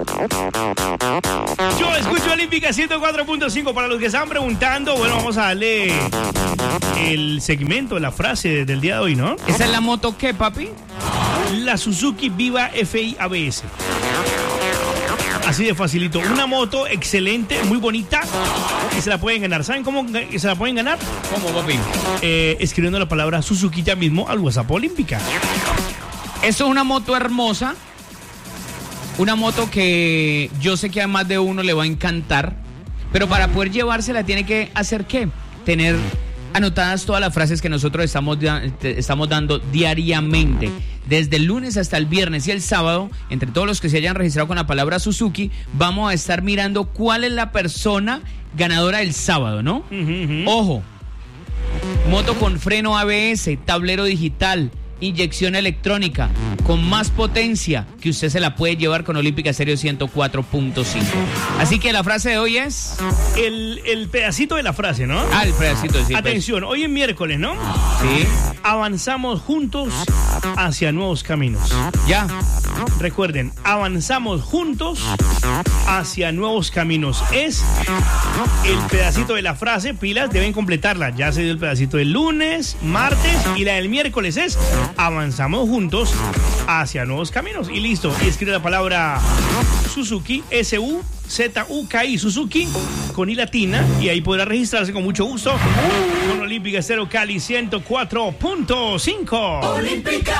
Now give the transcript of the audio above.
Yo escucho Olímpica 104.5. Para los que estaban preguntando, bueno, vamos a darle el segmento, la frase del día de hoy, ¿no? ¿Esa es la moto qué, papi? La Suzuki Viva FI ABS. Así de facilito. Una moto excelente, muy bonita. Y se la pueden ganar. ¿Saben cómo se la pueden ganar? ¿Cómo, papi? Escribiendo la palabra Suzuki ya mismo al WhatsApp Olímpica. Eso es una moto hermosa. Una moto que yo sé que a más de uno le va a encantar. Pero para poder llevársela tiene que hacer ¿qué? Tener anotadas todas las frases que nosotros estamos dando diariamente. Desde el lunes hasta el viernes y el sábado, entre todos los que se hayan registrado con la palabra Suzuki, vamos a estar mirando cuál es la persona ganadora del sábado, ¿no? Ojo, moto con freno ABS, tablero digital, inyección electrónica, con más potencia, que usted se la puede llevar con Olímpica Estéreo 104.5. Así que la frase de hoy es... El pedacito de la frase, ¿no? Ah, el pedacito de sí. Atención, hoy es miércoles, ¿no? Sí. Avanzamos juntos hacia nuevos caminos. Ya. Recuerden, avanzamos juntos hacia nuevos caminos. Es el pedacito de la frase, pilas, deben completarla. Ya se dio el pedacito del lunes, martes, y la del miércoles es avanzamos juntos hacia nuevos caminos. Y listo, y escribe la palabra Suzuki, SUZUKI, Suzuki, con I latina, y ahí podrá registrarse con mucho gusto con Olímpica Estéreo Cali 104.5. Olímpica.